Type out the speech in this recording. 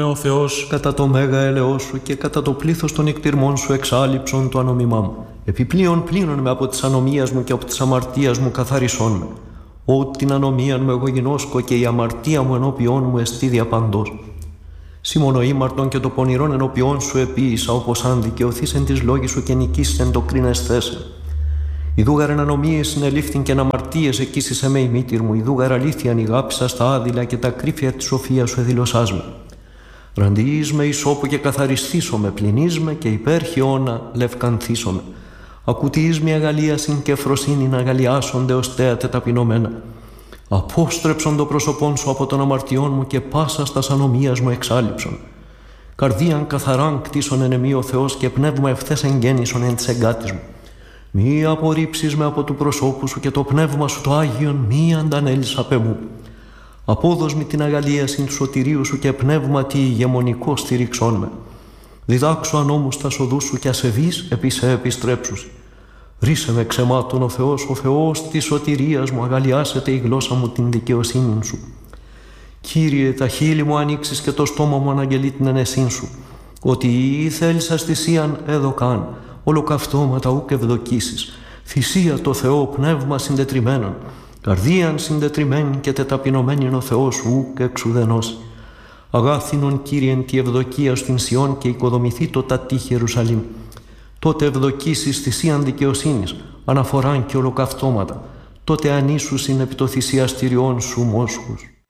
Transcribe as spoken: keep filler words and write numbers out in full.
ο Θεός κατά το μέγα έλεος σου και κατά το πλήθος των εκτιρμών σου εξάλληψον το ανομιμά μου. Επιπλέον πλύνον με από της ανομίας μου και από της αμαρτίας μου καθαρισόν με. Ό την ανομίαν μου εγώ γινώσκω και η αμαρτία μου ενώπιόν μου εστί διαπαντός. Σίμωνο ήμαρτον και το πονηρόν ενώπιόν σου επίησα, όπως αν δικαιωθείς εν της λόγης σου και νικήσεν το κρίνεσθέσαι. Ιδούγαρ εν ανομίες συνελήφθην και εν αμαρτίες εκείσισε με η μήτηρ μου, ιδούγαρ αλήθειαν ηγάψα στα άδειλα και τα κρύφια της σοφίας σου εδηλωσάς με. Ραντιείς με ισόπου και καθαριστήσω με, πληνείς με και υπέρ χιώνα λευκανθήσω με. Ακουτιείς με αγαλίασιν και φροσύνη να αγαλιάσονται ως θέατε ταπεινωμένα. Απόστρεψον το πρόσωπόν σου από των αμαρτιών μου και πάσα στας ανομίας μου εξάλληψον. Καρδίαν καθαράν κτίσον εν εμεί ο Θεός και πνεύμα ευθές εγγέννησον εν της εγκάτης μου. Μη απορρίψεις με από του προσώπου σου και το πνεύμα σου το Άγιον μη αντανέλεις απ' εμού. Απόδος μη την αγαλίασιν του σωτηρίου σου και πνεύμα τι ηγεμονικό στηρίξον με. Διδάξω ανώμους τα σοδούς σου και ασεβείς επί σε επιστρέψουσι. Ρίσε με ξεμάτων ο Θεός, ο Θεός της σωτηρίας μου, αγαλιάσετε η γλώσσα μου την δικαιοσύνη σου. Κύριε, τα χείλη μου ανοίξεις και το στόμα μου αναγγελεί την ενεσύν σου. Ότι ή θέλεις αστησίαν έδωκαν, ολοκαυτώματα ούκ ευδοκίσεις. Θυσία το Θεό πνεύμα συντετριμένον. Καρδίαν συντετριμένη και τεταπεινωμένη ο Θεός σου ούκ εξουδενώσει. Αγάθινον Κύριεν τη ευδοκία στην Σιών και οικοδομηθεί το τατή Ιερουσαλήμ. Τότε ευδοκίσεις θυσίαν δικαιοσύνης, αναφοράν και ολοκαυτώματα. Τότε ανήσουσιν επί το θυσιαστηριών σου μόσχους.